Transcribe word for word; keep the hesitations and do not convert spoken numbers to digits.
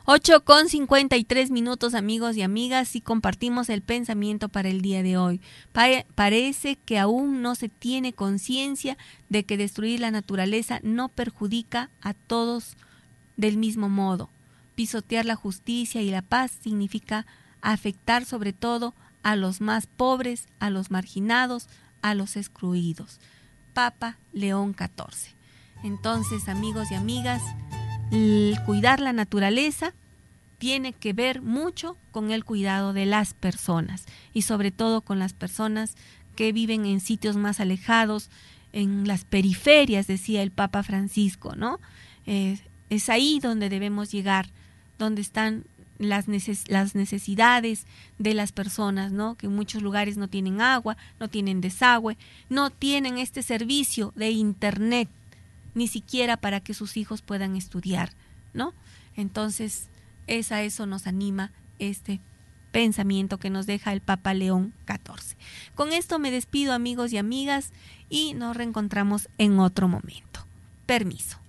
ocho con cincuenta y tres minutos, amigos y amigas, y compartimos el pensamiento para el día de hoy. Pa- parece que aún no se tiene conciencia de que destruir la naturaleza no perjudica a todos del mismo modo. Pisotear la justicia y la paz significa afectar sobre todo a los más pobres, a los marginados, a los excluidos. Papa León catorce. Entonces, amigos y amigas, el cuidar la naturaleza tiene que ver mucho con el cuidado de las personas y sobre todo con las personas que viven en sitios más alejados, en las periferias, decía el Papa Francisco, ¿no? Eh, es ahí donde debemos llegar, donde están las, neces- las necesidades de las personas, ¿no? Que en muchos lugares no tienen agua, no tienen desagüe, no tienen este servicio de internet, ni siquiera para que sus hijos puedan estudiar, ¿no? Entonces, es a eso nos anima este pensamiento que nos deja el Papa León catorce. Con esto me despido, amigos y amigas, y nos reencontramos en otro momento. Permiso.